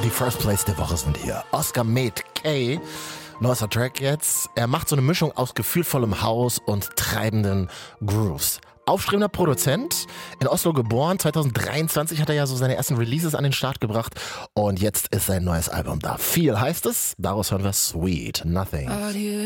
Die First Place der Woche sind hier. Oscar Med K. Neuester Track jetzt. Er macht so eine Mischung aus gefühlvollem House und treibenden Grooves. Aufstrebender Produzent, in Oslo geboren, 2023 hat er ja so seine ersten Releases an den Start gebracht und jetzt ist sein neues Album da. Viel heißt es, daraus hören wir Sweet Nothing.